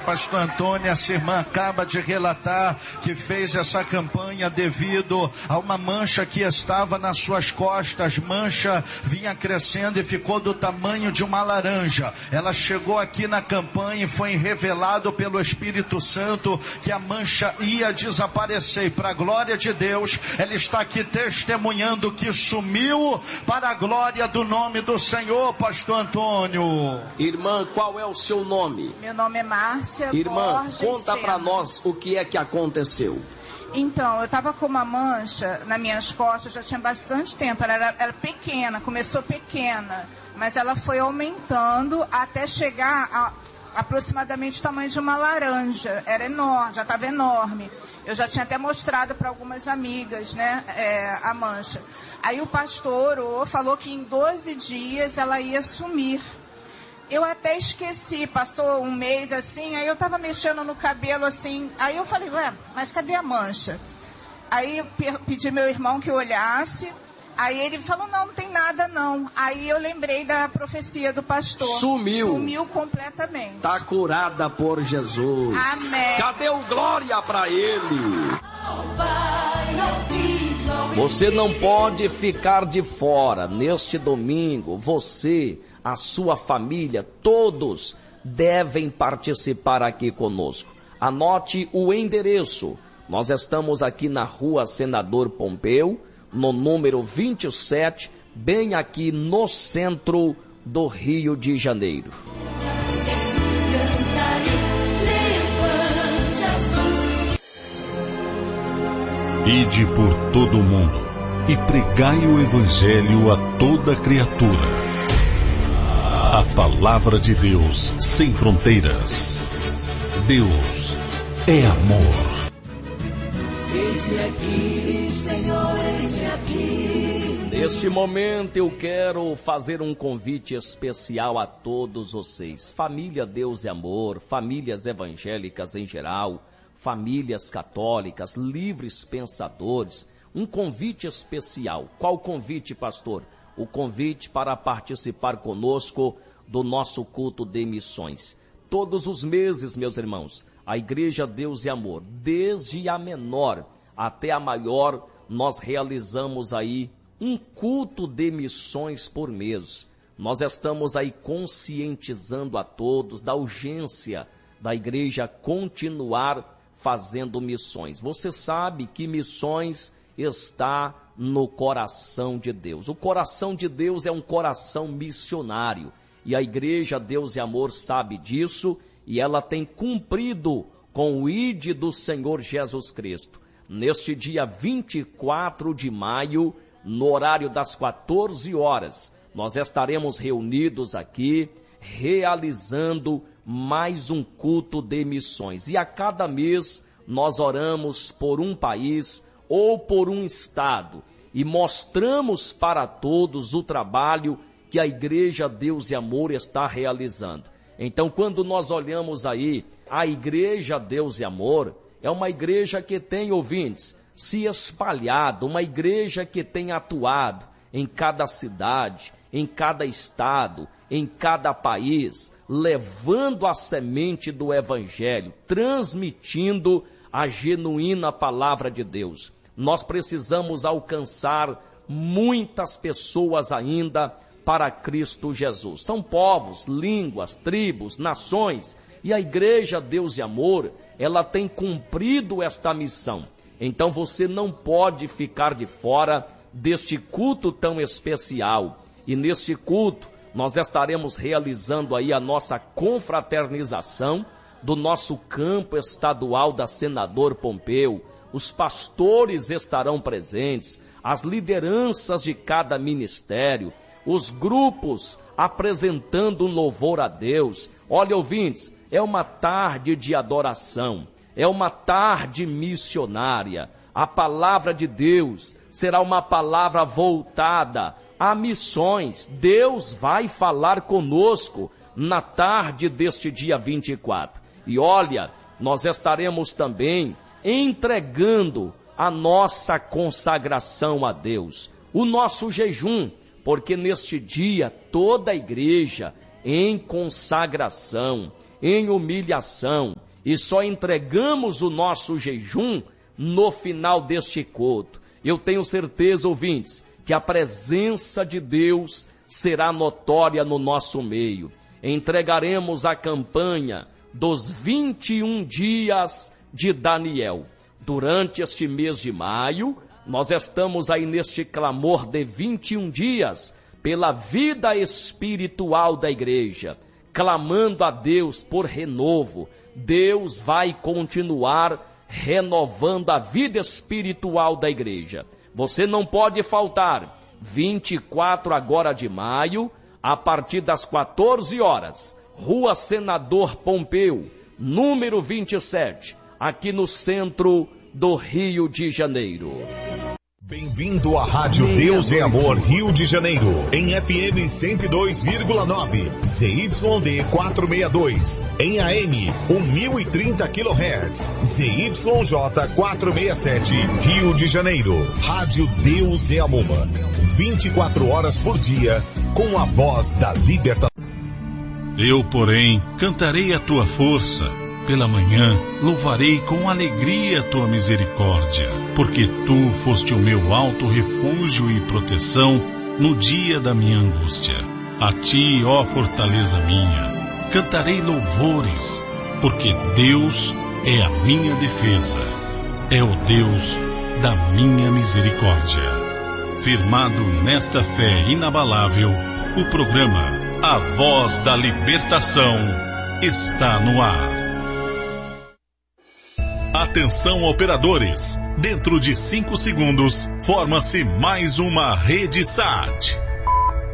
pastor Antônio, essa irmã acaba de relatar que fez essa campanha devido a uma mancha que estava nas suas costas. Mancha vinha crescendo e ficou do tamanho de uma laranja. Ela chegou aqui na campanha e foi revelado pelo Espírito Santo que a mancha ia desaparecer, e para a glória de Deus, ela está aqui testemunhando que sumiu para a glória do nome do Senhor, pastor Antônio. Irmã, qual é o seu nome? Meu nome é Márcia. Irmã, Borges conta para nós o que é que aconteceu. Então, eu estava com uma mancha nas minhas costas, já tinha bastante tempo, ela era pequena, começou pequena, mas ela foi aumentando até chegar a aproximadamente o tamanho de uma laranja. Era enorme, já estava enorme. Eu já tinha até mostrado para algumas amigas, né, a mancha. Aí o pastor falou que em 12 dias ela ia sumir. Eu até esqueci, passou um mês assim, aí eu estava mexendo no cabelo assim, aí eu falei, mas cadê a mancha? Aí eu pedi meu irmão que olhasse. Aí ele falou, não tem nada não. Aí eu lembrei da profecia do pastor. Sumiu completamente. Está curada por Jesus. Amém. Cadê o glória para ele? Você não pode ficar de fora. Neste domingo, você, a sua família, todos devem participar aqui conosco. Anote o endereço. Nós estamos aqui na Rua Senador Pompeu, no número 27, bem aqui no centro do Rio de Janeiro. Ide por todo o mundo e pregai o Evangelho a toda criatura. A palavra de Deus sem fronteiras. Deus é amor. Eis-me aqui, Senhor, eis-me aqui. Neste momento eu quero fazer um convite especial a todos vocês. Família Deus é Amor, famílias evangélicas em geral, famílias católicas, livres pensadores. Um convite especial. Qual convite, pastor? O convite para participar conosco do nosso culto de missões. Todos os meses, meus irmãos, a Igreja Deus e Amor, desde a menor até a maior, nós realizamos aí um culto de missões por mês. Nós estamos aí conscientizando a todos da urgência da igreja continuar fazendo missões. Você sabe que missões está no coração de Deus. O coração de Deus é um coração missionário. E a Igreja Deus e Amor sabe disso, e ela tem cumprido com o ID do Senhor Jesus Cristo. Neste dia 24 de maio, no horário das 14 horas, nós estaremos reunidos aqui, realizando mais um culto de missões. E a cada mês, nós oramos por um país ou por um estado e mostramos para todos o trabalho que a Igreja Deus e Amor está realizando. Então, quando nós olhamos aí, a Igreja Deus e Amor é uma igreja que tem, ouvintes, se espalhado, uma igreja que tem atuado em cada cidade, em cada estado, em cada país, levando a semente do Evangelho, transmitindo a genuína palavra de Deus. Nós precisamos alcançar muitas pessoas ainda para Cristo Jesus. São povos, línguas, tribos, nações, e a Igreja Deus e Amor, ela tem cumprido esta missão. Então você não pode ficar de fora deste culto tão especial. E neste culto nós estaremos realizando aí a nossa confraternização do nosso campo estadual da Senador Pompeu. Os pastores estarão presentes, as lideranças de cada ministério, os grupos apresentando um louvor a Deus. Olha, ouvintes, é uma tarde de adoração, é uma tarde missionária. A palavra de Deus será uma palavra voltada a missões. Deus vai falar conosco na tarde deste dia 24. E olha, nós estaremos também entregando a nossa consagração a Deus, o nosso jejum, porque neste dia toda a igreja em consagração, em humilhação e só entregamos o nosso jejum no final deste culto. Eu tenho certeza, ouvintes, que a presença de Deus será notória no nosso meio. Entregaremos a campanha dos 21 dias de Daniel. Durante este mês de maio, nós estamos aí neste clamor de 21 dias pela vida espiritual da igreja, clamando a Deus por renovo. Deus vai continuar renovando a vida espiritual da igreja. Você não pode faltar. 24 agora de maio, a partir das 14 horas, Rua Senador Pompeu, número 27, aqui no centro do Rio de Janeiro. Bem-vindo à Rádio Deus é Amor Rio de Janeiro, em FM 102,9, ZYD 462, em AM 1030 kHz, ZYJ 467, Rio de Janeiro. Rádio Deus é Amor, 24 horas por dia, com a voz da libertação. Eu, porém, cantarei a tua força. Pela manhã, louvarei com alegria a tua misericórdia, porque tu foste o meu alto refúgio e proteção no dia da minha angústia. A ti, ó fortaleza minha, cantarei louvores, porque Deus é a minha defesa, é o Deus da minha misericórdia. Firmado nesta fé inabalável, o programa A Voz da Libertação está no ar. Atenção, operadores! Dentro de 5 segundos, forma-se mais uma rede SAT.